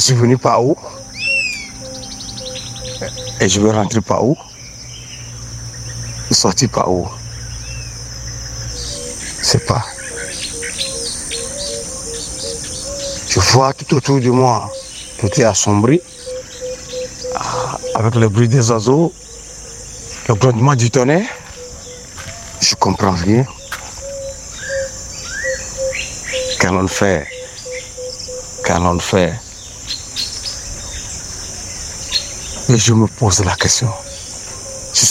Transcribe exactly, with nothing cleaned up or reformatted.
suis venu par où? Et je vais rentrer par où? Je suis sorti par où? Je sais pas. Je vois tout autour de moi, tout est assombri, avec le bruit des oiseaux, le grondement du tonnerre. Je comprends rien. Qu'allons-nous faire? Qu'allons-nous faire? Et je me pose la question.